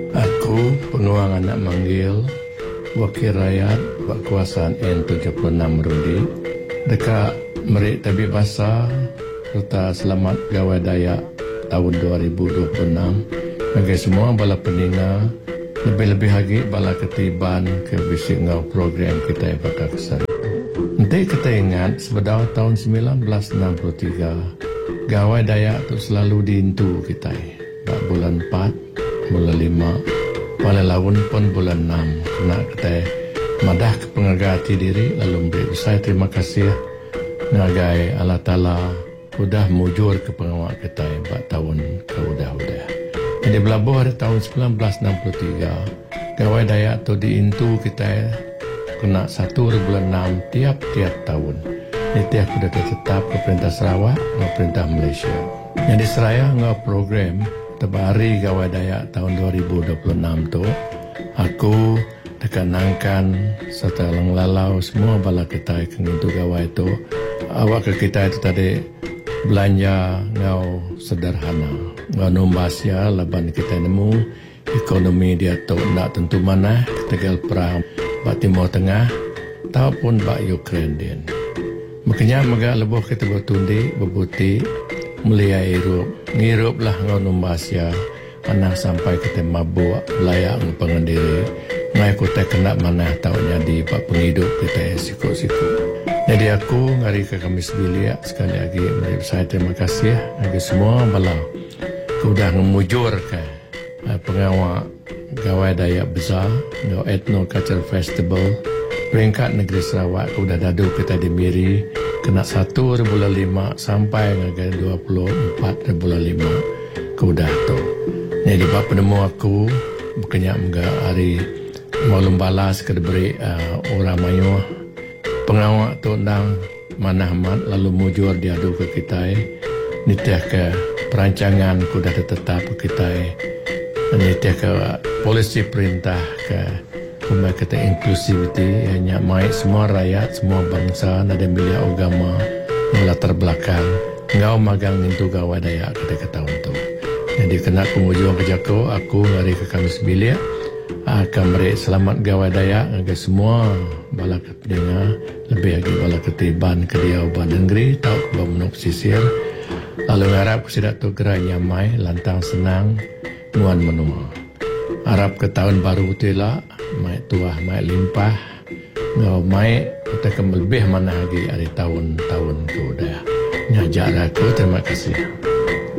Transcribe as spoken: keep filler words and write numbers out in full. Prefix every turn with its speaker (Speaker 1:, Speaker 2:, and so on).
Speaker 1: Aku penguang anak manggil wakil rakyat berkuasaan N tujuh puluh enam Rudi dekat merik tabik basah serta selamat gawai Dayak tahun dua ribu dua puluh enam bagi semua bala peninga lebih-lebih lagi bala ketiban ke bisik ngau program kita yang bakal kesana. Nanti kita ingat sebedau tahun sembilan belas enam puluh tiga gawai Dayak tu selalu diintu kita bak bulan empat bulan lima pada lawan pun bulan enam kena kita madah ke pengagati diri lalu beri saya terima kasih ngagai Allah Ta'ala udah mujur ke pengawal kita buat tahun ke udah-udah. Jadi belabuh hari tahun sembilan belas enam puluh tiga gawai Dayak tu diintu kita kena satu bulan enam tiap-tiap tahun. Ini tiap sudah tetap ke Perintah Sarawak dan Perintah Malaysia. Jadi seraya ngau program Tebari gawai Dayak tahun dua ribu dua puluh enam tu aku tekanangkan serta langlalau semua bala kita yang itu gawai tu awak ke kita itu tadi belanja ngau sederhana ngau numbasya laban kita nemu ekonomi dia tu nak tentu mana ketegal perang bak Timur Tengah ataupun bak Ukraine din makanya megak lebuh kita bertundi berbuti mulia Eropa ngirup lah ngau numbasya anak sampai kita mabuk layak pengendiri ngai kita kena mana tahu jadi pak penghidup kita siku-siku. Jadi aku ngari ke Kamis Bilik sekali lagi mari saya terima kasih bagi semua bala sudah memujur ke pengawal gawai Dayak besar ngau Ethno Cultural Festival peringkat negeri Sarawak sudah dadu kita di Miri kena satu bulan lima sampai ngagai dua puluh empat bulan lima kuda tu. Jadi bab penemu aku bukannya enggak hari maklum balas ke diberi uh, orang mayu pengawak tu nang manahamat lalu mujur diadu ke kita nitiah ke perancangan kuda tetap ke kita nitiah ke polisi perintah ke Kumai kata inclusivity hanya mai semua rakyat, semua bangsa, ada milia agama, latar belakang. Ngau magang itu gawai Dayak kita ketahuan tu. Jadi kena pengujuan kerja ko, aku ngari ke Kamis Bilik akan beri selamat gawai Dayak agar semua bala kepentingan lebih lagi bala ketiban ke dia ubah negeri tau ke menuk sisir. Lalu ngarap sidak tu gerai nyamai lantang senang nuan menua. Harap ke tahun baru tu lah mai tuah, mai limpah, ngau mai kita akan lebih mana lagi dari tahun-tahun ke udah. Ngajak aku, terima kasih.